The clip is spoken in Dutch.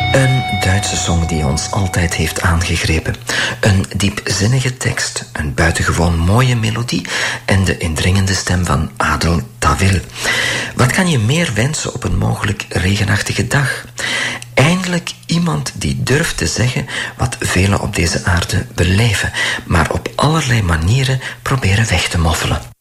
Een Duitse song die ons altijd heeft aangegrepen. Een diepzinnige tekst, een buitengewoon mooie melodie en de indringende stem van Adel Tawil. Wat kan je meer wensen op een mogelijk regenachtige dag? Eindelijk iemand die durft te zeggen wat velen op deze aarde beleven, maar op allerlei manieren proberen weg te moffelen.